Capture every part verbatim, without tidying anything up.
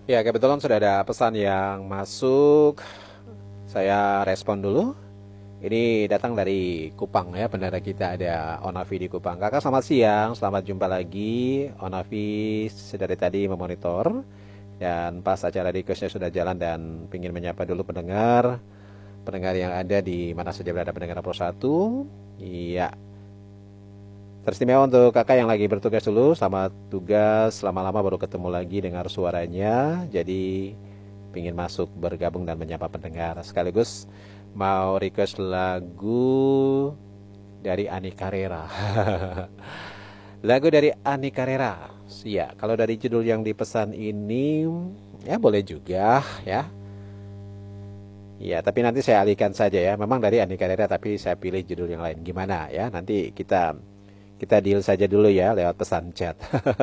Ya, kebetulan sudah ada pesan yang masuk. Saya respon dulu. Ini datang dari Kupang ya, bendara kita ada Onavi di Kupang. Kakak selamat siang, selamat jumpa lagi. Onavi dari tadi memonitor dan pas acara requestnya sudah jalan dan ingin menyapa dulu pendengar, pendengar yang ada di mana saja berada pendengar Pro satu. Iya, teristimewa untuk kakak yang lagi bertugas dulu. Selamat tugas, lama-lama baru ketemu lagi dengar suaranya. Jadi ingin masuk bergabung dan menyapa pendengar. Sekaligus mau request lagu dari Ani Carrera. Lagu dari Ani Carrera. Ya, kalau dari judul yang dipesan ini ya boleh juga ya. Ya, tapi nanti saya alihkan saja ya. Memang dari Ani Carrera tapi saya pilih judul yang lain. Gimana ya? Nanti kita kita deal saja dulu ya lewat pesan chat.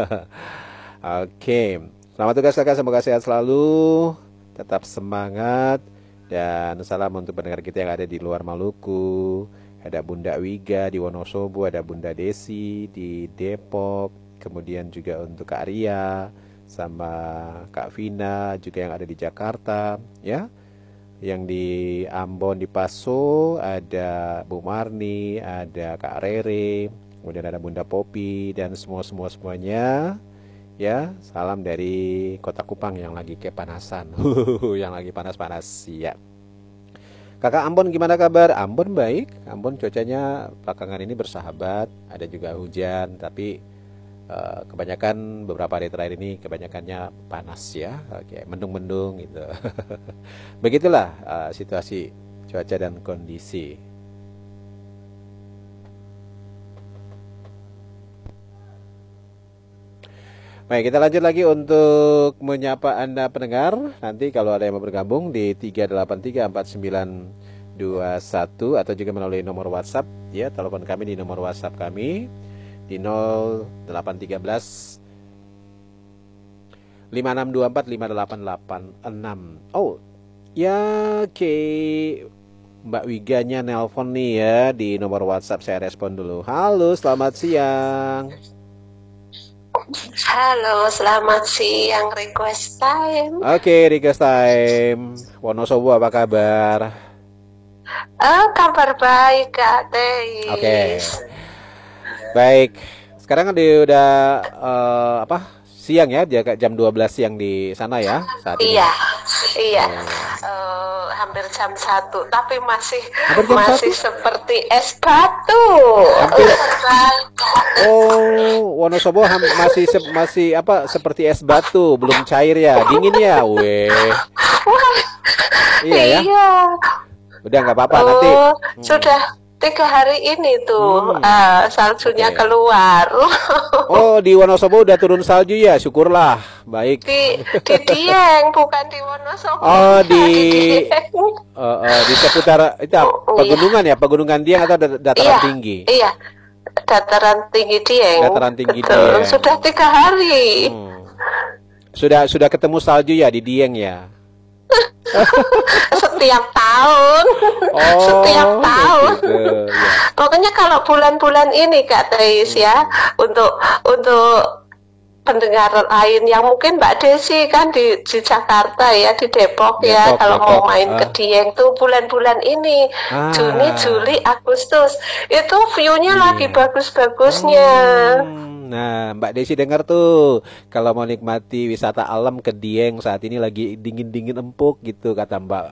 Oke, selamat tugas kakak, semoga sehat selalu, tetap semangat, dan salam untuk pendengar kita yang ada di luar Maluku. Ada Bunda Wiga di Wonosobo, ada Bunda Desi di Depok, kemudian juga untuk Kak Ria sama Kak Vina juga yang ada di Jakarta ya. Yang di Ambon di Paso ada Bu Marni, ada Kak Rere, kemudian ada Bunda Popi dan semua-semua semuanya ya. Salam dari Kota Kupang yang lagi kepanasan. Yang lagi panas-panas ya. Kakak Ambon gimana kabar? Ambon baik. Ambon cuacanya belakangan ini bersahabat. Ada juga hujan tapi uh, kebanyakan beberapa hari terakhir ini kebanyakannya panas ya. Oke, mendung-mendung gitu. Begitulah uh, situasi cuaca dan kondisi. Baik, kita lanjut lagi untuk menyapa Anda pendengar. Nanti kalau ada yang mau bergabung di tiga delapan tiga empat sembilan dua satu atau juga melalui nomor WhatsApp ya, telepon kami di nomor WhatsApp kami di nol delapan satu tiga lima enam dua empat lima delapan delapan enam. Oh, ya oke. Mbak Wiganya nelpon nih ya di nomor WhatsApp, saya respon dulu. Halo, selamat siang. Halo, selamat siang, request time. Oke, okay, request time. Wonosobo apa kabar? Oh, kabar baik, Kak Teis. Oke. Okay. Baik. Sekarang kan di udah uh, apa? Siang ya, jam dua belas siang di sana ya saat ini. Iya. Iya. Oh. Uh, hampir jam satu, tapi masih jam masih satu? Seperti es batu. Hampir. Oh, Wonosobo masih se masih apa seperti es batu, belum cair ya, dingin ya, weh. Iya ya. Iya. Udah nggak apa-apa oh, nanti. Hmm. Sudah tiga hari ini tuh hmm. uh, saljunya okay. keluar. Oh, di Wonosobo udah turun salju ya, syukurlah. Baik. Di di Dieng, bukan di Wonosobo. Oh, di di, uh, uh, di seputar itu oh, pegunungan iya. ya, pegunungan Dieng atau dataran iya, tinggi? Iya. Dataran tinggi Dieng. Dataran tinggi Betul. Dieng. Sudah tiga hari. Hmm. Sudah sudah ketemu salju ya di Dieng ya? Setiap tahun. Oh, setiap tahun. Gitu, ya. Pokoknya kalau bulan-bulan ini Kak Teis hmm. ya, untuk untuk pendengar lain yang mungkin Mbak Desi kan di, di Jakarta ya, di Depok, Depok ya, kalau Depok. mau main ah. ke Dieng tuh bulan-bulan ini ah. Juni, Juli, Agustus itu view-nya iya. lagi bagus-bagusnya. Hmm. Nah, Mbak Desi dengar tuh, kalau mau nikmati wisata alam ke Dieng saat ini lagi dingin-dingin empuk gitu kata Mbak.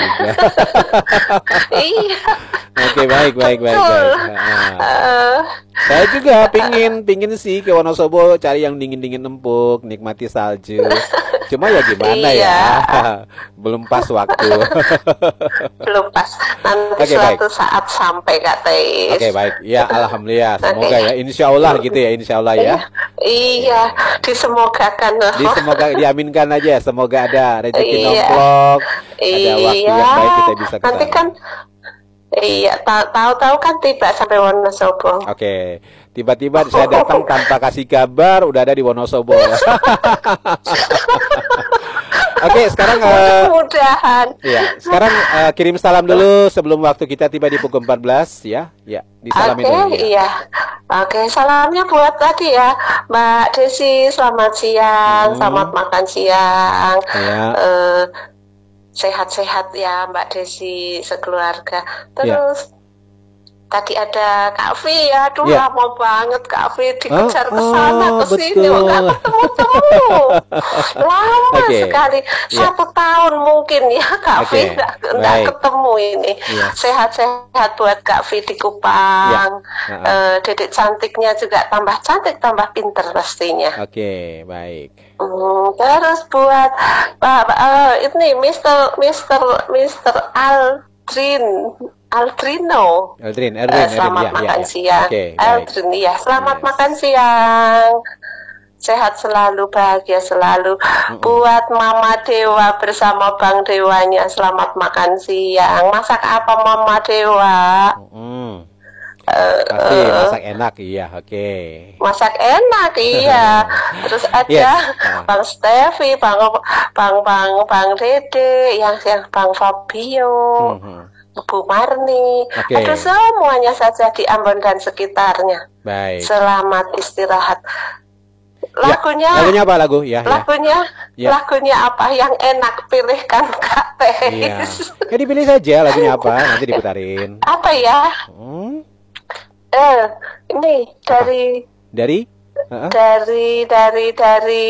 Iya. Oke, baik, baik, baik, baik. Nah, uh. Saya juga pingin, pingin sih ke Wonosobo cari yang dingin-dingin empuk, nikmati salju. Cuma ya gimana iya. ya, belum pas waktu. Belum pas. Nanti okay, suatu baik. saat sampai Kak Teis. Oke okay, baik, ya alhamdulillah. Semoga okay. ya, insya Allah gitu ya, insya Allah ya. Iya, disemogakan. Disemoga, diaminkan aja. Semoga ada rezeki iya. nomplok, ada iya. waktu yang baik kita bisa kesana. Nanti kan. Iya, tahu-tahu kan tiba sampai Wonosobo. Oke, okay. Tiba-tiba saya datang tanpa kasih kabar, udah ada di Wonosobo. Oke, sekarang uh, mudah-mudahan. Ya, sekarang uh, kirim salam dulu sebelum waktu kita tiba di pukul empat belas ya. Ya, disalamin Oke, dulu ya. iya. Oke, salamnya buat tadi ya, Mbak Desi, selamat siang, Hmm. selamat makan siang. Ya. Eh, sehat-sehat ya Mbak Desi sekeluarga. Terus tadi ada Kak V ya, aduh Ya. lama banget Kak V dikejar Oh, ke sana oh, ke sini, betul. nggak ketemu-temu. Lama Oke. sekali, Ya. satu tahun mungkin ya Kak V Oke, nggak nggak baik. ketemu ini. Yes. Sehat-sehat buat Kak V di Kupang. Ya. Eh, dedek cantiknya juga tambah cantik, tambah pinter pastinya. Oke, baik. Hmm, terus buat Pak eh, ini Mister Mister Mister Aldrin Aldrino. Eldrin, Eh, Eldrin, selamat Eldrin, ya, makan ya, ya. siang. Oke, baik. Aldrin, ya, selamat Yes. makan siang. Sehat selalu, bahagia selalu. Mm-mm. Buat Mama Dewa bersama Bang Dewanya, selamat makan siang. Masak apa Mama Dewa? Hmm. Eh, Pasti eh, masak enak, iya, oke. masak enak, iya. Terus ada Yes. Ah. Bang Stevi, Bang Bang Bang Bang Dede, yang yang Bang Fabio, Mhm. Bu Marni, Oke. aduh semuanya saja di Ambon dan sekitarnya. Baik. Selamat istirahat. Ya, Lagunya, lagunya apa lagu? Ya, ya. lagunya, Ya. lagunya apa yang enak, pilihkan Kak Iya. Tes. Ya dipilih saja lagunya apa, nanti diputarin. Apa ya? Hmm. Eh, ini dari Dari? Heeh. dari dari dari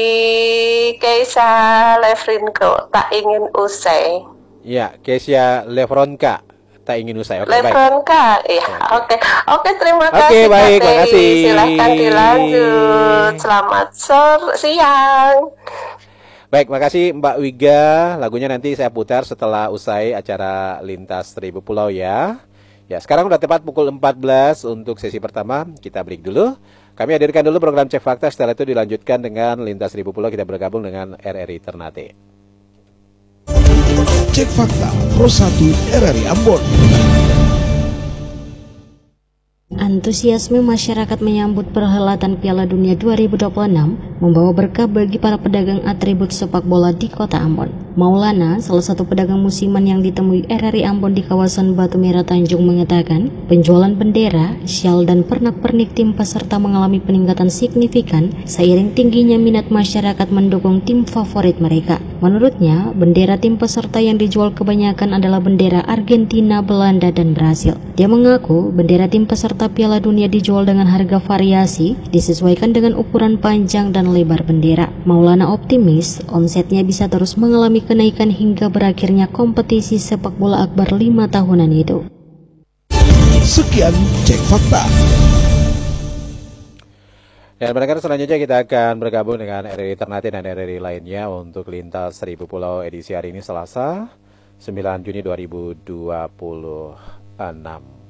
Keisha Levrinko, tak ingin usai. Ya, Kesia Levronka, tak ingin usai. Oke, baik. Levronka, iya, oke, oke, terima Oke, kasih. baik, Kak Teh. makasih. Silahkan dilanjut. Selamat sore, siang. Baik, makasih Mbak Wiga. Lagunya nanti saya putar setelah usai acara Lintas Seribu Pulau ya. Ya, sekarang udah tepat pukul empat belas untuk sesi pertama. Kita break dulu. Kami hadirkan dulu program Cek Fakta. Setelah itu dilanjutkan dengan Lintas Seribu Pulau. Kita bergabung dengan R R I Ternate. Cek Fakta Pro satu R R I Ambon. Antusiasme masyarakat menyambut perhelatan Piala Dunia dua ribu dua puluh enam membawa berkah bagi para pedagang atribut sepak bola di Kota Ambon. Maulana, salah satu pedagang musiman yang ditemui R R I Ambon di kawasan Batu Merah Tanjung, mengatakan penjualan bendera, syal dan pernak-pernik tim peserta mengalami peningkatan signifikan seiring tingginya minat masyarakat mendukung tim favorit mereka. Menurutnya, bendera tim peserta yang dijual kebanyakan adalah bendera Argentina, Belanda, dan Brasil. Dia mengaku bendera tim peserta Piala Dunia dijual dengan harga variasi disesuaikan dengan ukuran panjang dan lebar bendera. Maulana optimis omsetnya bisa terus mengalami kenaikan hingga berakhirnya kompetisi sepak bola akbar lima tahunan itu. Sekian Cek Fakta. Dan pendengar, selanjutnya kita akan bergabung dengan R R I Ternate dan R R I lainnya untuk Lintas Seribu Pulau edisi hari ini Selasa sembilan Juni dua ribu dua puluh enam.